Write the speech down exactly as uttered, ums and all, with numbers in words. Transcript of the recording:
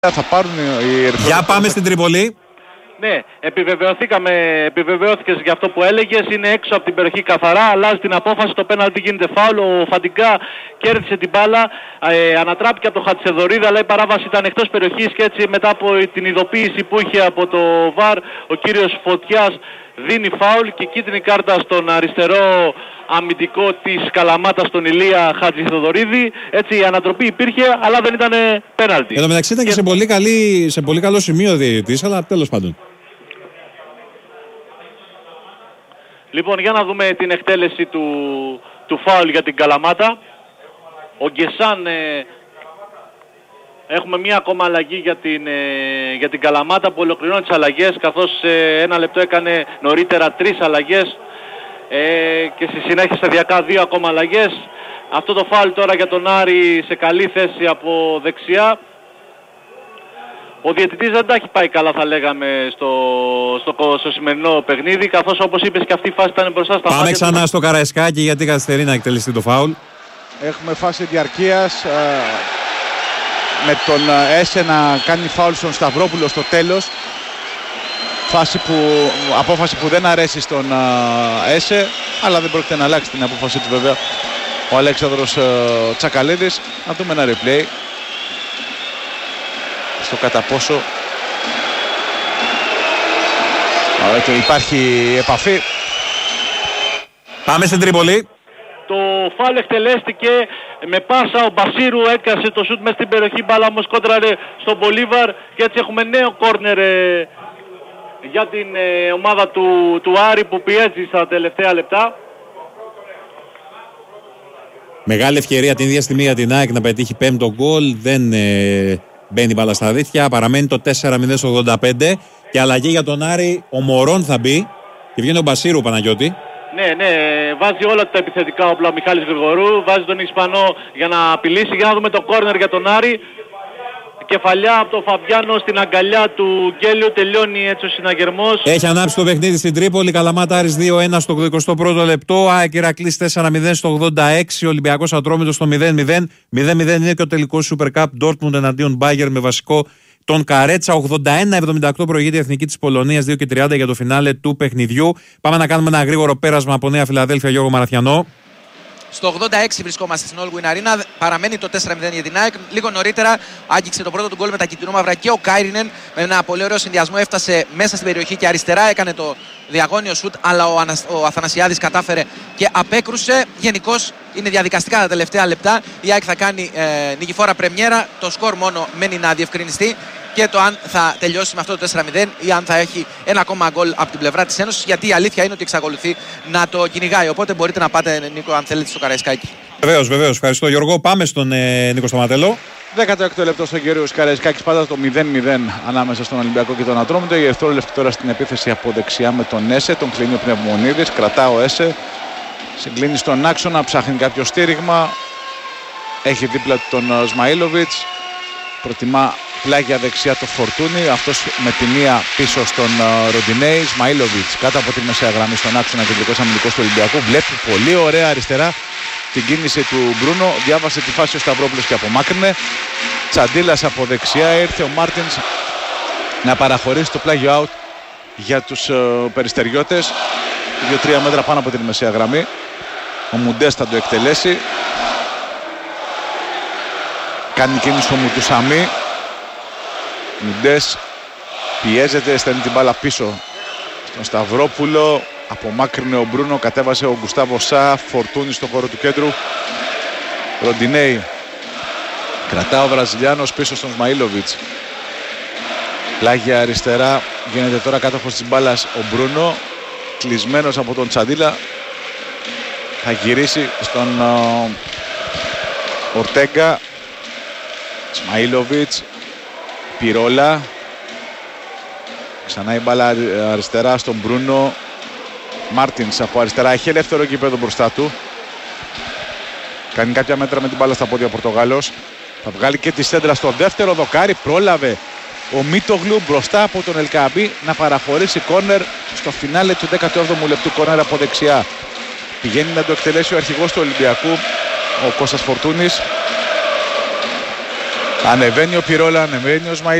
Θα πάρουν οι ερυθρόλεπτοι. Για πάμε στην Τρίπολη. Ναι, επιβεβαιωθήκαμε, επιβεβαιώθηκες για αυτό που έλεγες, είναι έξω από την περιοχή καθαρά, αλλάζει την απόφαση, το πέναλτι γίνεται φάουλ, ο Φαντιγκά κέρδισε την μπάλα, ε, ανατράπηκε από το Χατσεδορίδη, αλλά η παράβαση ήταν εκτός περιοχής και έτσι μετά από την ειδοποίηση που είχε από το βαρ, ο κύριος Φωτιάς δίνει φάουλ και κίτρινη κάρτα στον αριστερό αμυντικό της Καλαμάτας, τον Ηλία Χατζηθοδωρίδη. Έτσι η ανατροπή υπήρχε, αλλά δεν ήταν πέναλτι. Εν τω μεταξύ ήταν και, και σε, πολύ καλή, σε πολύ καλό σημείο διαιτητής, αλλά τέλος πάντων. Λοιπόν, για να δούμε την εκτέλεση του, του φάουλ για την Καλαμάτα. Ο Γκεσάν, ε, έχουμε μία ακόμα αλλαγή για την, ε, για την Καλαμάτα που ολοκληρώνει τις αλλαγές, καθώς ε, ένα λεπτό έκανε νωρίτερα τρεις αλλαγές ε, και στη συνέχεια σταδιακά δύο ακόμα αλλαγές. Αυτό το φάουλ τώρα για τον Άρη σε καλή θέση από δεξιά. Ο διαιτητής δεν τα έχει πάει καλά, θα λέγαμε, στο, στο, στο σημερινό παιχνίδι, καθώς όπως είπες και αυτή η φάση ήταν μπροστά στα μάτια. Πάμε ξανά στο Καραϊσκάκι γιατί καθυστερεί να εκτελεστεί το φάουλ. Έχουμε φάση διαρκείας ε, με τον Έσε να κάνει φάουλ στον Σταυρόπουλο στο τέλος. Φάση που, απόφαση που δεν αρέσει στον Έσε, αλλά δεν πρόκειται να αλλάξει την απόφαση του βέβαια ο Αλέξανδρος ε, Τσακαλίδης. Να δούμε ένα replay στο κατά πόσο Ωραία, υπάρχει επαφή. Πάμε στην Τρίπολη. Το φάουλ εκτελέστηκε με πάσα, ο Μπασίρου έκασε το σούτ μέσα στην περιοχή, μπάλα όμως κόντραρε στον Μπολίβαρ και έτσι έχουμε νέο κόρνερ ε, για την ε, ομάδα του, του Άρη που πιέζει στα τελευταία λεπτά. Μεγάλη ευκαιρία την ίδια στιγμή για την ΑΕΚ να πετύχει πέμπτο γκολ, δεν ε, μπαίνει μπάλα στα δίχτυα, παραμένει το τέσσερα μηδέν στο ογδόντα πέντε και αλλαγή για τον Άρη, ο Μωρόν θα μπει και βγαίνει ο Μπασίρου, Παναγιώτη. Ναι, ναι, βάζει όλα τα επιθετικά όπλα ο Μιχάλης Γρηγορού, βάζει τον Ισπανό για να απειλήσει. Για να δούμε το κόρνερ για τον Άρη. Κεφαλιά από τον Φαβιάνο στην αγκαλιά του Γκέλιου, τελειώνει έτσι ο συναγερμός. Έχει ανάψει το παιχνίδι στην Τρίπολη, Καλαμάτα Άρης δύο ένα στο εικοστό πρώτο λεπτό, ΑΕΚ Ηρακλής τέσσερα μηδέν στο ογδόντα έξι, Ολυμπιακός Ατρόμητος στο μηδέν μηδέν. μηδέν μηδέν είναι και ο τελικός Super Cup Dortmund εναντίον Bayern με βασικό τον Καρέτσα. ογδόντα ένα εβδομήντα οκτώ προηγείται η Εθνική της Πολωνίας, δύο και τριάντα για το φινάλε του παιχνιδιού. Πάμε να κάνουμε ένα γρήγορο πέρασμα από Νέα Φιλαδέλφια, Γιώργο Μαραθιανό. Στο ογδόντα έξι βρισκόμαστε στην All Win Arena. Παραμένει το τέσσερα μηδέν για την ΑΕΚ. Λίγο νωρίτερα άγγιξε το πρώτο του γκολ με τα κυτρινόμαυρα και ο Κάιρινεν. Με ένα πολύ ωραίο συνδυασμό έφτασε μέσα στην περιοχή και αριστερά έκανε το διαγώνιο σουτ. Αλλά ο, Ανα... ο Αθανασιάδης κατάφερε και απέκρουσε. Γενικώς είναι διαδικαστικά τα τελευταία λεπτά. Η ΑΕΚ θα κάνει ε, νικηφόρα πρεμιέρα. Το σκορ μόνο μένει να διευκρινιστεί. Και το αν θα τελειώσει με αυτό το τέσσερα μηδέν ή αν θα έχει ένα ακόμα γκολ από την πλευρά της Ένωσης. Γιατί η αλήθεια είναι ότι εξακολουθεί να το κυνηγάει. Οπότε μπορείτε να πάτε, Νίκο, αν θέλετε, στο Καραϊσκάκι. Βεβαίως, βεβαίως. Ευχαριστώ, Γιώργο. Πάμε στον ε, Νίκο Σταματέλο. δέκατο έκτο λεπτό στον κύριο Καραϊσκάκης, πάντα το μηδέν μηδέν ανάμεσα στον Ολυμπιακό και τον Ατρόμητο. Οι ερυθρόλεπτοι τώρα στην επίθεση από δεξιά με τον Έσε, τον κλείνει ο Πνευμονίδης. Κρατά ο Έσε, συγκλίνει στον άξονα, ψάχνει κάποιο στήριγμα. Έχει δίπλα του τον Σμαΐλοβιτς. Προτιμά πλάγια δεξιά το Φορτούνι, αυτός με τη μία πίσω στον uh, Ροντινέη. Σμαΐλοβιτς κάτω από τη μεσαία γραμμή στον άξονα κεντρικός αμυντικός του Ολυμπιακού. Βλέπει πολύ ωραία αριστερά την κίνηση του Μπρούνο. Διάβασε τη φάση ο Σταυρόπουλος και απομάκρυνε. Τσαντίλας από δεξιά, ήρθε ο Μάρτινς να παραχωρήσει το πλάγιο out για τους uh, περιστεριώτες. δύο τρία μέτρα πάνω από τη μεσαία γραμμή. Ο Μουντές θα το εκτελέσει. Κάνει κίνηση ο Μουτουσαμί. Μουντές πιέζεται, στέλνει την μπάλα πίσω στον Σταυρόπουλο. Απομάκρυνε ο Μπρούνο, κατέβασε ο Γκουστάβο Σά. Φορτούνι στο χώρο του κέντρου. Ροντινέη κρατά ο Βραζιλιάνος πίσω στον Σμαΐλοβιτς. Πλάγια αριστερά, γίνεται τώρα κάτοχος της μπάλας ο Μπρούνο, κλεισμένος από τον Τσαντίλα. Θα γυρίσει στον uh, Ορτέγκα. Σμαΐλοβιτς, Πυρόλα. Ξανά η μπάλα αριστερά στον Μπρούνο. Μάρτινς από αριστερά, έχει ελεύθερο γήπεδο μπροστά του. Κάνει κάποια μέτρα με την μπάλα στα πόδια ο Πορτογάλος. Θα βγάλει και τη σέντρα στο δεύτερο δοκάρι. Πρόλαβε ο Μίτογλου μπροστά από τον Ελκαμπή να παραχωρήσει κόρνερ στο φινάλε του δέκατου έβδομου λεπτού. Κόρνερ από δεξιά. Πηγαίνει να το εκτελέσει ο αρχηγός του Ολυμπιακού, ο Κώστας Φορτούνης. Ανεβαίνει ο Πυρόλα, ανεβαίνει ο